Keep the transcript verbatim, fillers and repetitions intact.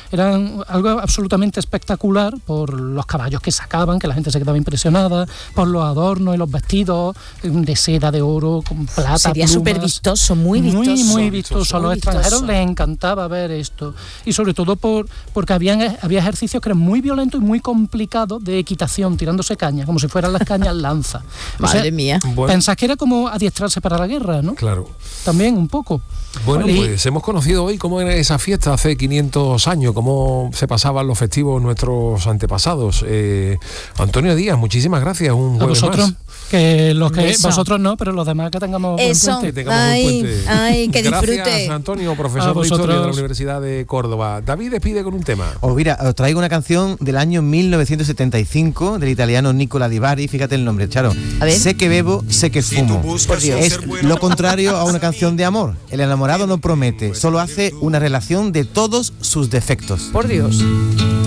eran algo absolutamente espectacular por los caballos que sacaban, que la gente se quedaba impresionada, por los adornos y los vestidos de seda, de oro, con plata, sería plumas. súper vistoso, muy vistoso. Muy, muy vistoso. A los muy extranjeros vistoso. les encantaba ver esto. Y sobre todo por porque habían, había ejercicios que eran muy violentos y muy complicados de equitación, tirándose cañas, como si fueran las cañas lanza. O Madre sea, mía. Bueno. Pensás que era como adiestrarse para la guerra, ¿no? Claro. También un poco. Bueno, Y- pues hemos conocido hoy cómo era esa fiesta hace quinientos años, cómo se pasaban los festivos nuestros antepasados. Eh, Antonio Díaz, muchísimas gracias. Un A jueves vosotros, más. que los que Eso. vosotros no, pero los demás que tengamos buen Eso. puente. Que tengamos Ay, un puente. ay, que disfrute. Gracias, Antonio, A profesor de vosotros. Historia de la Universidad de Córdoba. David despide con un tema. Os mira, os traigo una canción del año mil novecientos setenta y cinco del italiano Nicola Di Bari. Fíjate el nombre, Charo. A ver. Sé que bebo, sé que fumo. Por Dios. Es lo contrario a una canción de amor. El enamorado no promete, solo hace una relación de todos sus defectos. Por Dios.